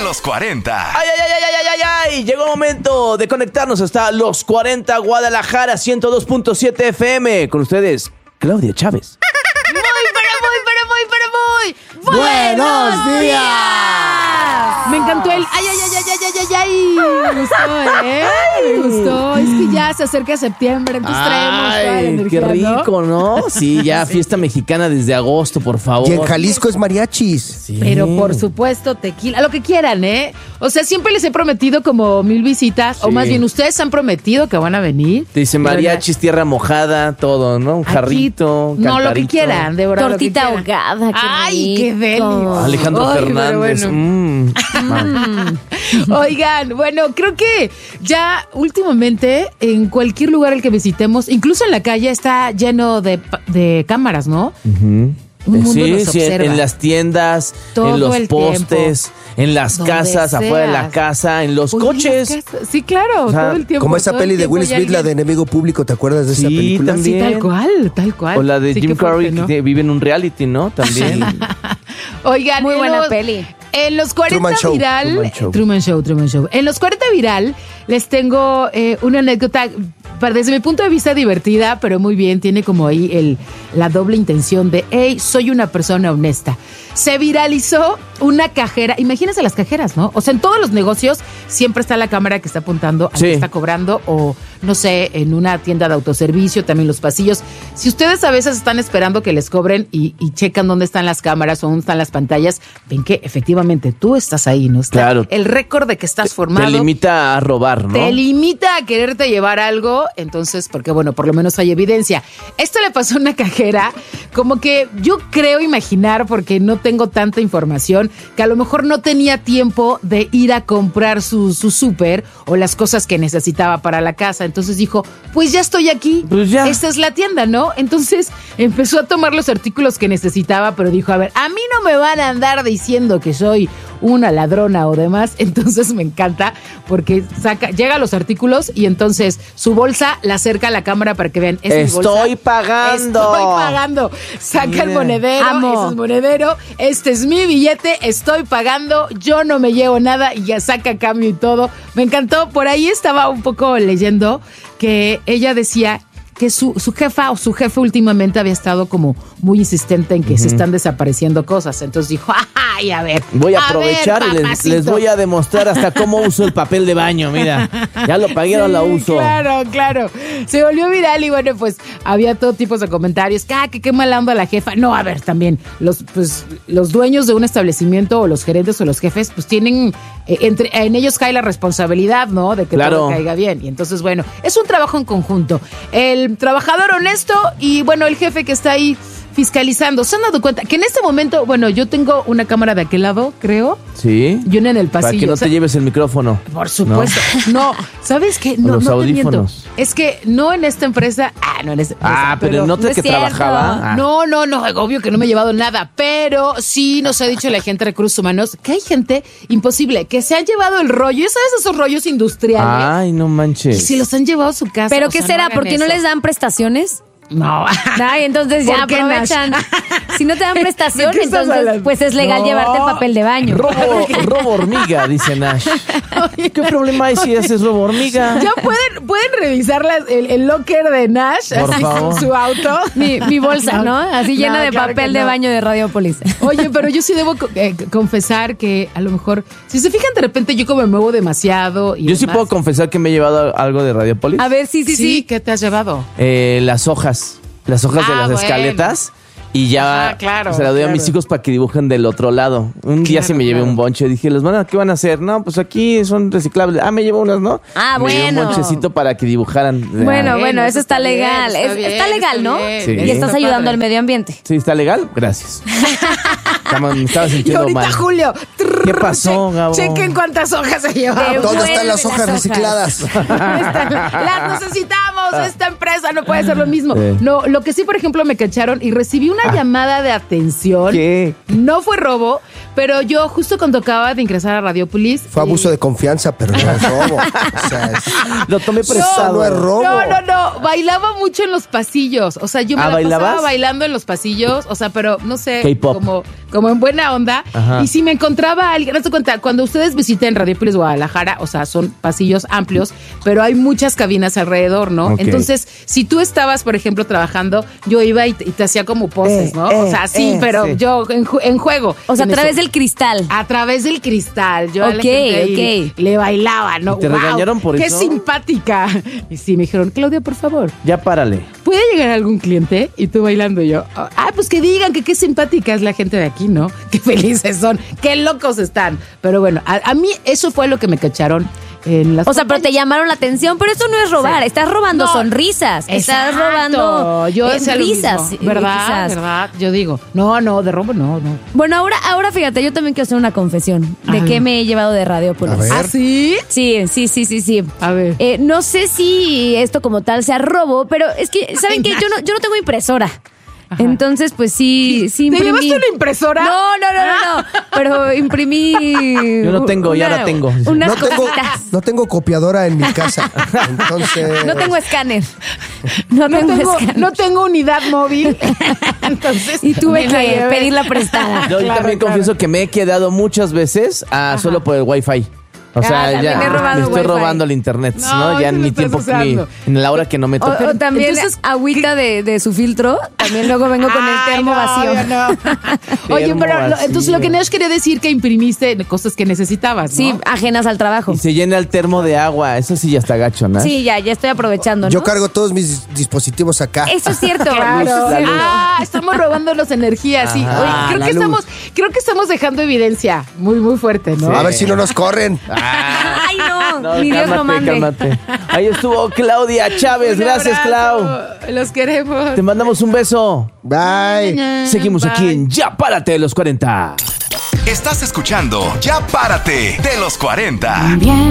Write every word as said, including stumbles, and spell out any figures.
los cuarenta. ¡Ay, ay, ay, ay, ay, ay, ay! Llegó el momento de conectarnos hasta Los cuarenta Guadalajara, ciento dos punto siete F M. Con ustedes, Claudia Chávez. Muy, pero muy, pero muy, pero muy ¡Buenos días! días. Me encantó el ay, ay, ay, ay, ay, ay, ay, ay. Me gustó, ¿eh? Me gustó. Es que ya se acerca septiembre, entonces traemos toda la Ay, energía, qué rico, ¿no? Sí, ya fiesta mexicana desde agosto, por favor. Y en Jalisco es mariachis. Sí. Pero por supuesto, tequila, lo que quieran, ¿eh? O sea, siempre les he prometido como mil visitas, Sí. o más bien ustedes han prometido que van a venir. Te dice mariachis, tierra mojada, todo, ¿no? Un Aquí, jarrito, no, lo que cantarito. quieran, de verdad. Tortita lo que quieran. ahogada, qué Ay, rico. qué deli. Alejandro Ay, pero Fernández. bueno. Mm. Oigan, bueno, creo que ya últimamente en cualquier lugar al que visitemos, incluso en la calle, está lleno de, pa- de cámaras, ¿no? Ujú. Un mundo Sí, nos sí, observa. en las tiendas, Todo en los el postes, en las Donde casas, afuera de la seas. casa, en los Oye, coches. las casas- Sí, claro, O sea, todo el tiempo. Como esa todo el peli de tiempo Will hay Smith, la de alguien. Enemigo Público, ¿te acuerdas de esa Sí, película? también. Sí, tal cual, tal cual. O la de Sí, Jim qué fuerte, Carrey, ¿no? que vive en un reality, ¿no? También. Oigan, Muy en buena los- peli. En los cuarenta Truman Show. viral. Truman Show. Truman Show, Truman Show. En los cuarenta viral les tengo eh, una anécdota, pa- desde mi punto de vista divertida, pero muy bien. Tiene como ahí el, la doble intención de, hey, soy una persona honesta. Se viralizó una cajera. Imagínense las cajeras, ¿no? O sea, en todos los negocios siempre está la cámara que está apuntando al Sí. que está cobrando, o no sé, en una tienda de autoservicio, también los pasillos. Si ustedes a veces están esperando que les cobren y, y checan dónde están las cámaras o dónde están las pantallas, ven que efectivamente tú estás ahí, ¿no? Está Claro. el récord de que estás formado. Te limita a robar, ¿no? Te limita a quererte llevar algo, entonces, porque bueno, por lo menos hay evidencia. Esto le pasó a una cajera, como que yo creo imaginar, porque no tengo tanta información, que a lo mejor no tenía tiempo de ir a comprar su, su súper o las cosas que necesitaba para la casa. Entonces dijo, pues ya estoy aquí, Pues ya. esta es la tienda, ¿no? Entonces empezó a tomar los artículos que necesitaba, pero dijo, a ver, a mí no me van a andar diciendo que soy una ladrona o demás. Entonces me encanta porque saca, llega a los artículos y entonces su bolsa la acerca a la cámara para que vean, es mi bolsa. Estoy pagando. Estoy pagando. Saca el Mira. monedero, Amo. ese es monedero, este es mi billete, estoy pagando, yo no me llevo nada y ya saca cambio y todo. Me encantó. Por ahí estaba un poco leyendo que ella decía que su, su jefa o su jefe últimamente había estado como muy insistente en que se están desapareciendo cosas. Entonces dijo, ay, a ver. Voy a aprovechar ver, y les, papacito. les voy a demostrar hasta cómo uso el papel de baño. Mira, ya lo pagué, ahora lo Sí, uso. Claro, claro. Se volvió viral y bueno, pues había todo tipo de comentarios. Que, ah, que qué mala onda la jefa. No, a ver, también los, pues, los dueños de un establecimiento o los gerentes o los jefes, pues tienen, eh, entre, en ellos cae la responsabilidad, ¿no? De que Claro. todo caiga bien. Y entonces, bueno, es un trabajo en conjunto. El trabajador honesto y bueno, el jefe que está ahí fiscalizando. ¿Se han dado cuenta que en este momento, bueno, yo tengo una cámara de aquel lado, creo, Sí. y una en el pasillo? Para que no O sea, te lleves el micrófono. por supuesto. No, ¿sabes qué? No, los no te miento. audífonos. Es que no en esta empresa. Ah, no en esta empresa. Ah, pero no te no es que cierto. trabajaba. Ah. No, no, no, obvio que no me he llevado nada, pero sí nos ha dicho la gente de Recursos Humanos que hay gente imposible que se han llevado el rollo, ¿ya sabes esos rollos industriales? Ay, no Y manches. si los han llevado a su casa. ¿Pero o qué sea, será? hagan ¿Por qué no eso. les dan prestaciones? No. Ay, entonces ya ¿Por qué, aprovechan. Nash? Si no te dan prestación, ¿De qué estás entonces hablando? pues es legal No. llevarte el papel de baño. Robo, robo hormiga, dice Nash. ¿Qué problema hay si haces robo hormiga? Ya pueden, pueden revisar las- el, el locker de Nash, Por así favor. con su auto. Mi, mi bolsa, ¿no? Así No, llena de claro papel que de no. baño de Radiopolis. Oye, pero yo sí debo co- eh, confesar que a lo mejor, si se fijan de repente yo como me muevo demasiado. Y Yo sí demás. puedo confesar que me he llevado algo de Radiopolis. A ver, sí, sí, Sí, sí. ¿qué te has llevado? Eh, las hojas. Las hojas de Ah, las bueno. escaletas. Y ya Ajá, claro, se la doy a claro. mis hijos para que dibujen del otro lado. Un día Claro, se me llevé claro. un bonche. Dije, ¿los van a, ¿qué van a hacer? No, pues aquí son reciclables. Ah, me llevo unas, ¿no? Ah, me llevé bueno. un bonchecito para que dibujaran. Bueno, Ah, bueno, eso está bien, legal. está Es- bien, está legal, está ¿no? bien. Sí. Y estás Está ayudando padre. al medio ambiente. ¿Sí está legal? Gracias. Estaba- me estaba Y sintiendo ahorita mal. Julio. trrr, ¿Qué pasó, che- Gabo? Chequen cuántas hojas se Qué llevaron. ¿Dónde Vuelve están las las hojas hojas. recicladas? Las necesitamos, esta empresa no puede ser lo mismo. Sí. No, lo que sí, por ejemplo, me cacharon y recibí una llamada de atención. ¿Qué? No fue robo, Pero yo justo cuando acababa de ingresar a Radiopolis... Fue abuso eh, de confianza, pero no es robo. O sea, es- Lo tomé Eso prestado. no es robo. No, no, no, bailaba mucho en los pasillos, o sea, yo me ¿Ah, la bailabas? pasaba bailando en los pasillos, o sea, pero no sé, K-pop. como, como en buena onda. Ajá. Y si me encontraba alguien, no te cuenta, cuando ustedes visiten Radiopolis Guadalajara, o sea, son pasillos amplios, pero hay muchas cabinas alrededor, ¿no? Ok. Entonces, si tú estabas, por ejemplo, trabajando, yo iba y te, y te hacía como poses, Eh, ¿no? eh, o sea, sí, eh, pero sí. yo en, ju- en juego. O sea, a En través eso. del cristal. A través del cristal. Yo a la Ok, gente ahí ok. le, le bailaba, ¿no? ¿Y te ¡Guau! regañaron por ¡Qué eso? simpática! Y sí, me dijeron, Claudia, por favor, Ya párale. ¿puede llegar algún cliente? Y tú bailando y yo, ah, pues que digan que qué simpática es la gente de aquí, ¿no? Qué felices son, qué locos están. Pero bueno, a, a mí eso fue lo que me cacharon en las O sea, pero te llamaron la atención, pero eso no es robar, Sí. estás robando No. sonrisas, estás Exacto. robando yo eh, decía lo risas, mismo. eh, ¿Verdad? quizás. ¿Verdad? Yo digo, no, no, de robo no, no. Bueno, ahora, ahora fíjate, yo también quiero hacer una confesión de A qué ver. me he llevado de Radiopolis. A ver. ¿Ah, sí? Sí, sí, sí, sí, sí. A ver. Eh, no sé si esto como tal sea robo, pero es que, ¿saben qué? Yo no, yo no tengo impresora. Ajá. Entonces, pues sí, sí ¿Te imprimí. llevaste una impresora? No, no, no, no, no. Pero imprimí. Yo no tengo, y ahora tengo. Unas No tengo, cositas. no tengo copiadora en mi casa. Entonces. No tengo escáner. No, No tengo, tengo, escáner. no tengo unidad móvil. Entonces, Y tuve me la que llevé. pedirla prestada. Yo Claro, también claro. confieso que me he quedado muchas veces ah, solo por el Wi-Fi. O sea, Ah, ya también he robado me estoy Wi-Fi. robando el internet, ¿no? No, Ya ese en lo mi estás tiempo, ni usando. en la hora que no me O, toca. o también Entonces, agüita de, de su filtro. También luego vengo con el Ay, termo no, vacío. yo no. Oye, Termo pero lo- vacío. entonces lo que nos quería decir que imprimiste cosas que necesitabas, ¿no? Sí, ajenas al trabajo. Y se llena el termo de agua. Eso sí ya está gacho, ¿no? Sí, ya, ya estoy aprovechando, ¿no? Yo cargo todos mis dispositivos acá. Eso es cierto. Claro. Eso es cierto. Ah, estamos robándonos energía, sí. Ajá, Oye, creo la que luz. estamos, creo que estamos dejando evidencia muy, muy fuerte, ¿no? A ver si no nos corren. Ay, no, No, mi Dios no mande. cálmate. Ahí estuvo Claudia Chávez. Un Gracias, Clau. abrazo. Los queremos. Te mandamos un beso. Bye. Seguimos Bye. aquí en Ya Párate de los cuarenta. Estás escuchando Ya Párate de los cuarenta.